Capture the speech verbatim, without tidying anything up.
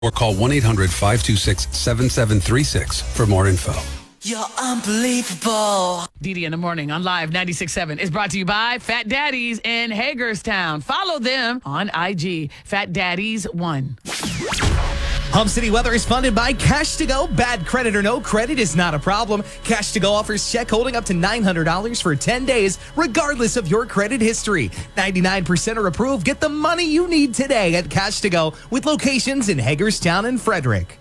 or call one eight hundred five two six seven seven three six for more info. You're unbelievable. Dee in the morning on Live ninety-six point seven is brought to you by Fat Daddies in Hagerstown. Follow them on I G, Fat Daddies one. Hub City Weather is funded by Cash to Go. Bad credit or no credit is not a problem. Cash to Go offers check holding up to nine hundred dollars for ten days, regardless of your credit history. ninety-nine percent are approved. Get the money you need today at Cash to Go with locations in Hagerstown and Frederick.